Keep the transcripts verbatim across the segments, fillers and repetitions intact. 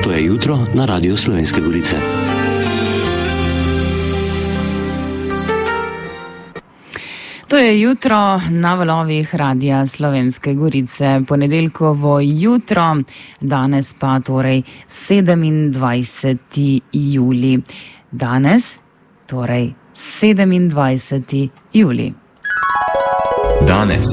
To je jutro na Radiu Slovenske Gorice. To je jutro na valovih Radia Slovenske Gorice, ponedeljkovo jutro, danes pa torej sedemindvajseti julij. Danes, torej sedemindvajseti julij. Danes.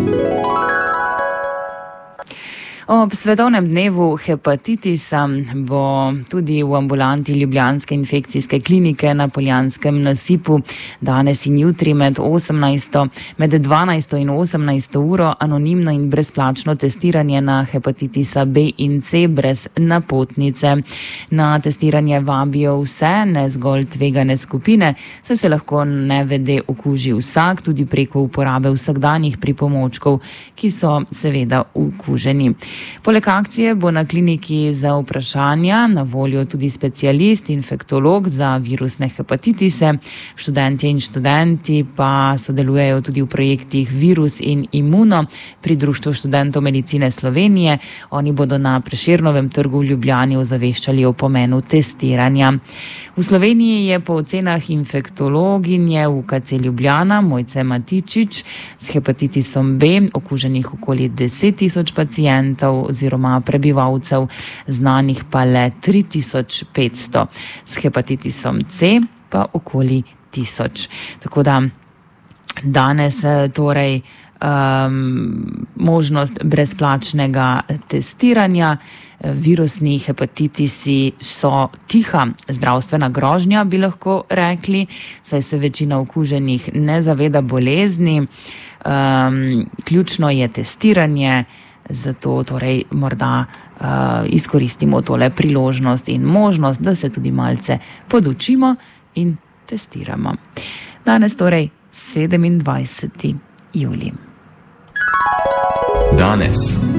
Ob svetovnem dnevu hepatitisa bo tudi v ambulanti ljubljanske infekcijske klinike na Poljanskem nasipu danes in jutri med osemnajsto, med dvanajsto in osemnajsto uro anonimno in brezplačno testiranje na hepatitisa B in C brez napotnice. Na testiranje vabijo vse, ne zgolj tvegane skupine, saj se lahko nevede okuži vsak, tudi preko uporabe vsakdanjih pripomočkov, ki so seveda okuženi. Poleg akcije bo na kliniki za vprašanja na voljo tudi specialist, infektolog za virusne hepatitise. Študentje in študenti pa sodelujejo tudi v projektih Virus in Imuno pri Društvu študentov medicine Slovenije. Oni bodo na Prešernovem trgu v Ljubljani ozaveščali o pomenu testiranja. V Sloveniji je po ocenah infektologinje v U K C Ljubljana Mojce Matičič s hepatitisom B okuženih okoli deset tisoč pacientov oziroma prebivalcev, znanih pa le tri tisoč petsto, s hepatitisom C pa okoli tisoč. Tako da danes torej um, možnost brezplačnega testiranja. Virusni hepatitisi so tiha zdravstvena grožnja, bi lahko rekli, saj se večina okuženih ne zaveda bolezni. Um, ključno je testiranje, zato torej morda uh, izkoristimo tole priložnost in možnost, da se tudi malce podučimo in testiramo. Danes torej sedemindvajseti julij. Danes.